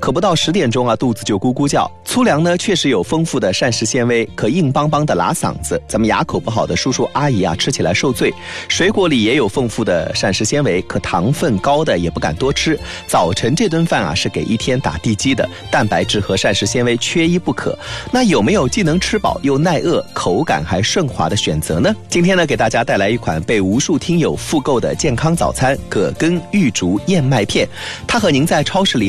可不到10点钟啊，肚子就咕咕叫。粗粮呢，确实有丰富的膳食纤维，可硬邦邦的拉嗓子，咱们牙口不好的叔叔阿姨啊，吃起来受罪。水果里也有丰富的膳食纤维，可糖分高的也不敢多吃。早晨这顿饭啊，是给一天打地基的，蛋白质和膳食纤维缺一不可。那有没有既能吃饱又耐饿、口感还顺滑的选择呢？今天呢，给大家带来一款被无数听友复购的健康早餐——葛根玉竹燕麦片，它和您在超市里